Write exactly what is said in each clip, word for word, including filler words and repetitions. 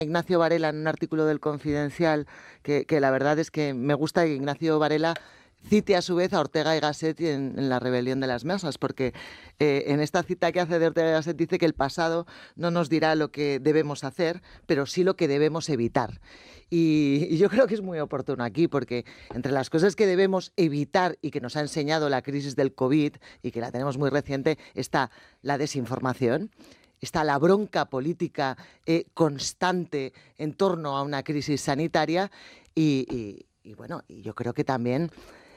Ignacio Varela en un artículo del Confidencial, que, que la verdad es que me gusta que Ignacio Varela cite a su vez a Ortega y Gasset en, en la rebelión de las masas, porque eh, en esta cita que hace de Ortega y Gasset dice que el pasado no nos dirá lo que debemos hacer, pero sí lo que debemos evitar. Y, y yo creo que es muy oportuno aquí, porque entre las cosas que debemos evitar y que nos ha enseñado la crisis del COVID, y que la tenemos muy reciente, está la desinformación, está la bronca política eh, constante en torno a una crisis sanitaria y, y, y bueno, yo creo que también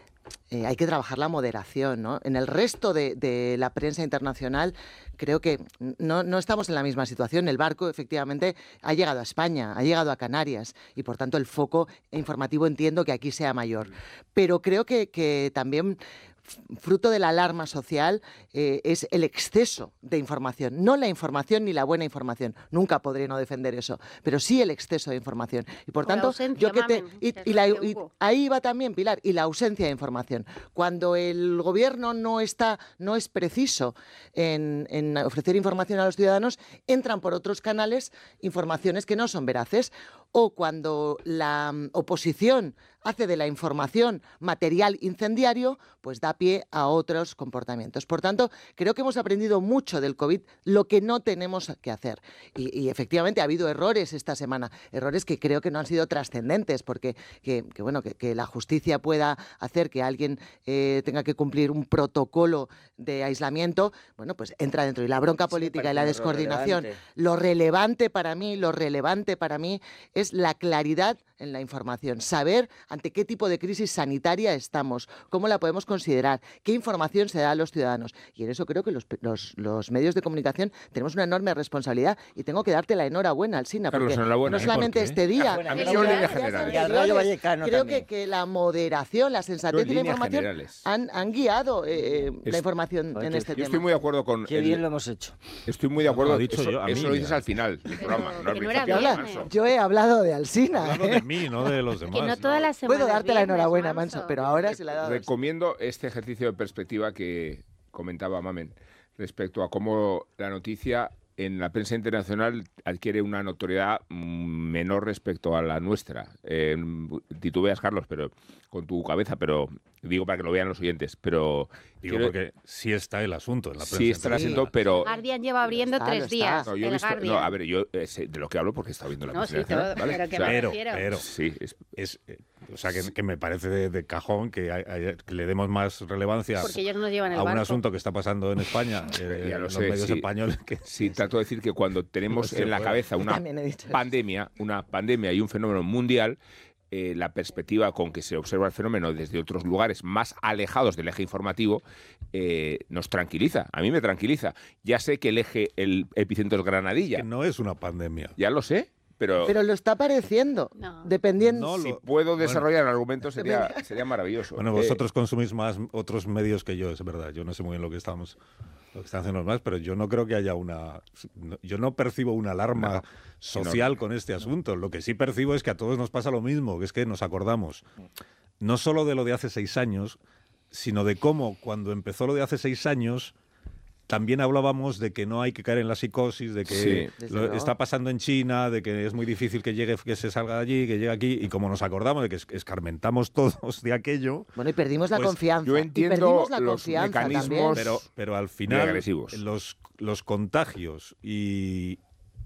eh, hay que trabajar la moderación, ¿no? En el resto de, de la prensa internacional creo que no, no estamos en la misma situación. El barco efectivamente ha llegado a España, ha llegado a Canarias y por tanto el foco informativo entiendo que aquí sea mayor. Pero creo que, que también fruto de la alarma social eh, es el exceso de información, no la información ni la buena información, nunca podré no defender eso, pero sí el exceso de información. Y por tanto, ausencia, yo que te mamen, y, que y es la, lo que y hubo. ahí va también Pilar, y la ausencia de información. Cuando el gobierno no está, no es preciso en, en ofrecer información a los ciudadanos, entran por otros canales informaciones que no son veraces. O cuando la um, oposición hace de la información material incendiario, pues da pie a otros comportamientos. Por tanto, creo que hemos aprendido mucho del COVID, lo que no tenemos que hacer. Y, y efectivamente ha habido errores esta semana, errores que creo que no han sido trascendentes, porque que, que, bueno, que, que la justicia pueda hacer que alguien eh, tenga que cumplir un protocolo de aislamiento, bueno, pues entra dentro. Y la bronca política y la descoordinación, lo relevante para mí, lo relevante para mí es la claridad en la información, saber ante qué tipo de crisis sanitaria estamos, cómo la podemos considerar, qué información se da a los ciudadanos. Y en eso creo que los, los, los medios de comunicación tenemos una enorme responsabilidad y tengo que darte la enhorabuena, Alsina, Carlos, porque enhorabuena, no solamente ¿eh? este día, A mí sino yo en ya- líneas ya generales. sabes, Y al Rayo Vallecano creo también. que, que la moderación, la Yo sensatez en y la líneas información generales. han, han guiado eh, Es- la información Joder, en que este Yo tema. estoy muy de acuerdo con... Qué el- bien lo hemos hecho. Estoy muy de acuerdo. Lo he dicho eso yo, a eso mí, lo dices ya. al final del programa. que No no al era principio. Habla- viernes. yo he hablado de Alsina. Hablando ¿eh? de mí, no de los demás. Que no ¿no? toda la semana. Puedo darte la viernes, enhorabuena, Manso. Manso, pero ahora se la he dado. Recomiendo este ejercicio de perspectiva que comentaba Mamen respecto a cómo la noticia en la prensa internacional adquiere una notoriedad menor respecto a la nuestra. Eh, titubeas, Carlos, pero con tu cabeza, pero digo para que lo vean los oyentes, pero Digo, quiero- porque sí está el asunto en la prensa. sí está el internacional. asunto, pero Guardian lleva abriendo está, lo tres está. días. no, yo he el visto, Guardian. no, a ver, yo eh, sé de lo que hablo porque he estado viendo la No, prensa sí, internacional, todo, ¿vale? pero que O sea, me Pero, refiero. pero, sí, es- es, eh, o sea, que, que me parece de, de cajón que, hay- hay- que le demos más relevancia Porque ellos nos llevan el a un barco. asunto que está pasando en España, eh, Ya en lo los sé, medios sí. españoles. Que, Sí, trato de decir que cuando tenemos No se en la puede. cabeza Yo una también he dicho eso. pandemia, una pandemia y un fenómeno mundial, eh, la perspectiva con que se observa el fenómeno desde otros lugares más alejados del eje informativo eh, nos tranquiliza. A mí me tranquiliza. Ya sé que el eje, el epicentro es Granadilla. que no es una pandemia. Ya lo sé, pero, Pero lo está pareciendo, No. dependiendo. No si lo- puedo bueno. desarrollar el argumento sería, sería maravilloso. Bueno, Eh, vosotros consumís más otros medios que yo, es verdad. Yo no sé muy bien lo que estamos, lo que están haciendo los demás, pero yo no creo que haya una, no- yo no percibo una alarma No, social con este asunto. Lo que sí percibo es que a todos nos pasa lo mismo, que es que nos acordamos no solo de lo de hace seis años, sino de cómo cuando empezó lo de hace seis años también hablábamos de que no hay que caer en la psicosis, de que Sí. Desde lo luego. está pasando en China, de que es muy difícil que llegue, que se salga de allí, que llegue aquí, y como nos acordamos de que es- escarmentamos todos de aquello, Bueno, y perdimos la Pues, confianza. yo y entiendo perdimos la los confianza mecanismos también. pero, pero al muy final agresivos. los, los contagios y,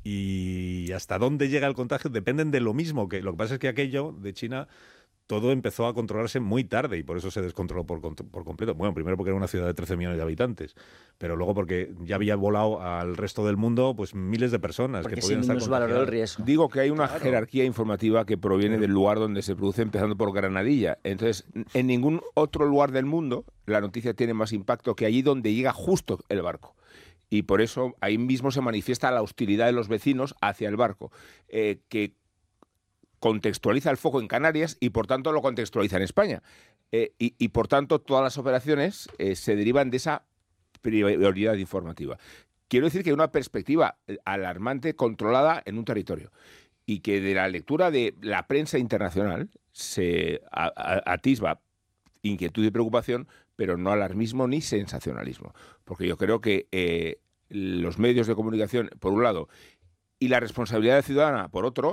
y hasta dónde llega el contagio dependen de lo mismo, que lo que pasa es que aquello de China todo empezó a controlarse muy tarde y por eso se descontroló por, con- por completo. Bueno, primero porque era una ciudad de trece millones de habitantes, pero luego porque ya había volado al resto del mundo pues miles de personas Porque que se podían estar minusvaloró el contagiadas. riesgo. Digo que hay una Claro. jerarquía informativa que proviene del lugar donde se produce, empezando por Granadilla. Entonces, en ningún otro lugar del mundo la noticia tiene más impacto que allí donde llega justo el barco. Y por eso ahí mismo se manifiesta la hostilidad de los vecinos hacia el barco, eh, que contextualiza el foco en Canarias y por tanto lo contextualiza en España. Eh, y, y por tanto todas las operaciones eh, se derivan de esa prioridad informativa. Quiero decir que hay una perspectiva eh, alarmante controlada en un territorio y que de la lectura de la prensa internacional se a- a- atisba inquietud y preocupación, pero no alarmismo ni sensacionalismo. Porque yo creo que eh, los medios de comunicación, por un lado, y la responsabilidad ciudadana, por otro,